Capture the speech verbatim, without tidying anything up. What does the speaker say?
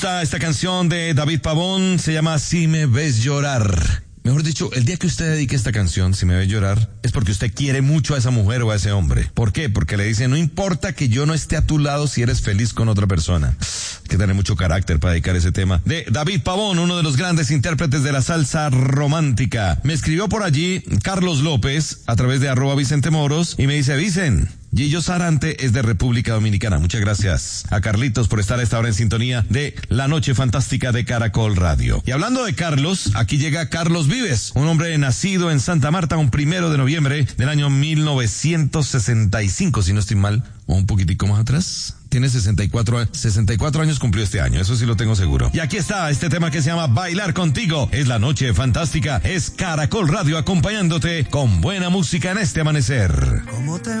Esta, esta canción de David Pavón se llama Si me ves llorar. Mejor dicho, el día que usted dedique esta canción, Si me ves llorar, es porque usted quiere mucho a esa mujer o a ese hombre. ¿Por qué? Porque le dice, no importa que yo no esté a tu lado si eres feliz con otra persona. Hay que tener mucho carácter para dedicar ese tema. De David Pavón, uno de los grandes intérpretes de la salsa romántica. Me escribió por allí Carlos López, a través de arroba Vicente Moros, y me dice, Vicen, Gillo Sarante es de República Dominicana. Muchas gracias a Carlitos por estar a esta hora en sintonía de La Noche Fantástica de Caracol Radio. Y hablando de Carlos, aquí llega Carlos Vives, un hombre nacido en Santa Marta un primero de noviembre del año mil novecientos sesenta y cinco, si no estoy mal, o un poquitico más atrás. Tiene sesenta y cuatro, sesenta y cuatro años cumplió este año, eso sí lo tengo seguro. Y aquí está este tema que se llama Bailar Contigo. Es La Noche Fantástica, es Caracol Radio acompañándote con buena música en este amanecer. ¿Cómo te